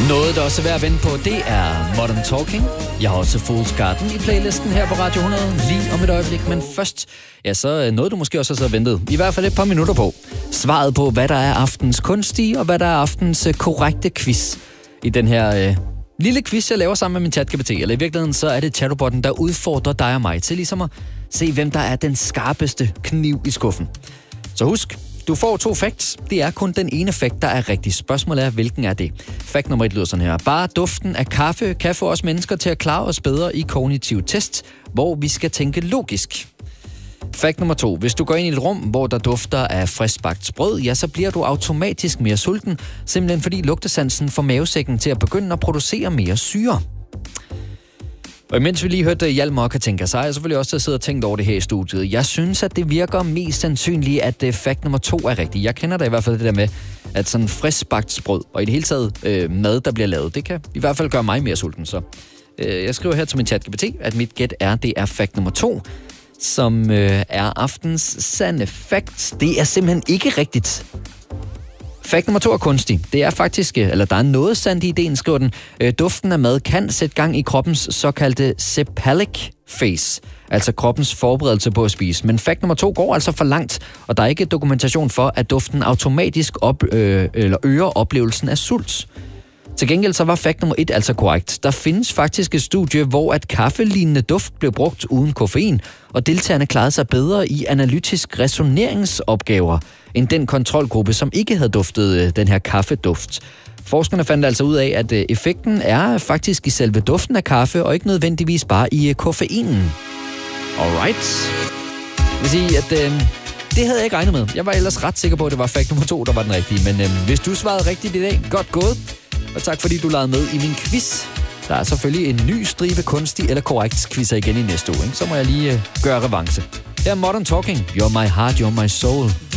Noget, der også er værd at vende på, det er Modern Talking. Jeg har også Fool's Garden i playlisten her på Radio 100 lige om et øjeblik. Men først, ja, så noget, du måske også har ventet. I hvert fald et par minutter på. Svaret på, hvad der er aftens kunstige, og hvad der er aftens korrekte quiz. I den her lille quiz, jeg laver sammen med min ChatGPT. Eller i virkeligheden, så er det chatbotten, der udfordrer dig og mig til ligesom at se, hvem der er den skarpeste kniv i skuffen. Så husk, du får 2 facts. Det er kun den ene fact, der er rigtig. Spørgsmålet er, hvilken er det? Fact nummer 1 lyder sådan her. Bare duften af kaffe kan få os mennesker til at klare os bedre i kognitive tests, hvor vi skal tænke logisk. Fact nummer 2. Hvis du går ind i et rum, hvor der dufter af friskbagt sprød, ja, så bliver du automatisk mere sulten, simpelthen fordi lugtesansen får mavesækken til at begynde at producere mere syre. Og imens vi lige hørte Hjalmar og Katinka, så har jeg selvfølgelig også til at sidde og tænkt over det her i studiet. Jeg synes, at det virker mest sandsynligt, at fact nummer 2 er rigtig. Jeg kender da i hvert fald det der med, at sådan friskbagt sprød, og i det hele taget mad, der bliver lavet, det kan i hvert fald gøre mig mere sulten. Så jeg skriver her til min ChatGPT, at mit gæt er, det er fact nummer 2, som er aftens sande fact. Det er simpelthen ikke rigtigt. Fact nummer 2 er kunstig. Det er faktisk, eller der er noget sandt i ideen, skriver den. Duften af mad kan sætte gang i kroppens såkaldte cephalic phase, altså kroppens forberedelse på at spise. Men fact nummer 2 går altså for langt, og der er ikke dokumentation for, at duften automatisk øger oplevelsen af sult. Til gengæld så var fact nummer 1 altså korrekt. Der findes faktisk et studie, hvor at kaffelignende duft blev brugt uden koffein, og deltagerne klarede sig bedre i analytisk resoneringsopgaver end den kontrolgruppe, som ikke havde duftet den her kaffeduft. Forskerne fandt altså ud af, at effekten er faktisk i selve duften af kaffe, og ikke nødvendigvis bare i koffeinen. Alright. Jeg vil sige, at det havde jeg ikke regnet med. Jeg var ellers ret sikker på, at det var fact nummer 2, der var den rigtige. Men hvis du svarede rigtigt i dag, godt gået. Og tak fordi du lavede med i min quiz. Der er selvfølgelig en ny stribe kunstig eller korrekt quizzer igen i næste uge, ikke? Så må jeg lige gøre revanche. Her er Modern Talking. You're my heart, you're my soul.